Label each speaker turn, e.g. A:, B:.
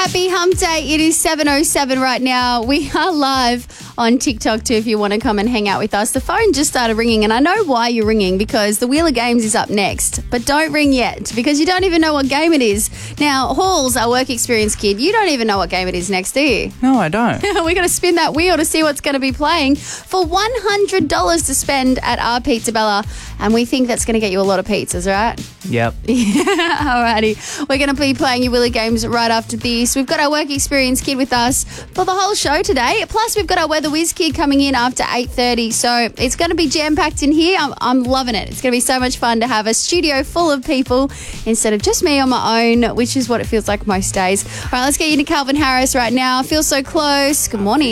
A: Happy Hump Day. It is 7:07 right now. We are live on TikTok too if you want to come and hang out with us. The phone just started ringing and I know why you're ringing because the Wheel of Games is up next. But don't ring yet because you don't even know what game it is. Now, Halls, our work experience kid, you don't even know what game it is next, do you?
B: No, I don't.
A: We're going to spin that wheel to see what's going to be playing for $100 to spend at our Pizza Bella. And we think that's going to get you a lot of pizzas, right?
B: Yep.
A: Alrighty. We're going to be playing your Wheel of Games right after this. We've got our work experience kid with us for the whole show today. Plus, we've got our Weather Whiz kid coming in after 8:30. So it's going to be jam-packed in here. I'm loving it. It's going to be so much fun to have a studio full of people instead of just me on my own, which is what it feels like most days. All right, let's get you to Calvin Harris right now. Feel so close. Good morning.